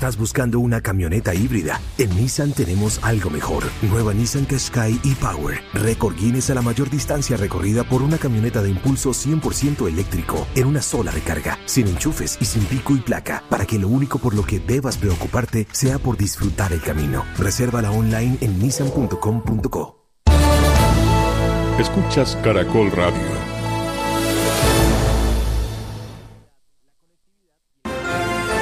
¿Estás buscando una camioneta híbrida? En Nissan tenemos algo mejor. Nueva Nissan Qashqai e-Power. Récord Guinness a la mayor distancia recorrida por una camioneta de impulso 100% eléctrico en una sola recarga, sin enchufes y sin pico y placa, para que lo único por lo que debas preocuparte sea por disfrutar el camino. Resérvala online en nissan.com.co. Escuchas Caracol Radio.